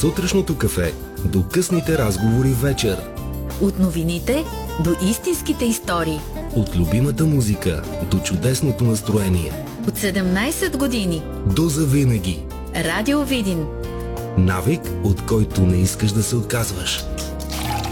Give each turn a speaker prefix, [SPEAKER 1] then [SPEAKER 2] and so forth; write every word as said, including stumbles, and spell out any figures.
[SPEAKER 1] сутрешното кафе до късните разговори вечер.
[SPEAKER 2] От новините до истинските истории.
[SPEAKER 1] От любимата музика до чудесното настроение.
[SPEAKER 2] От седемнайсет години
[SPEAKER 1] до завинаги.
[SPEAKER 2] Радио Видин.
[SPEAKER 1] Навик, от който не искаш да се отказваш.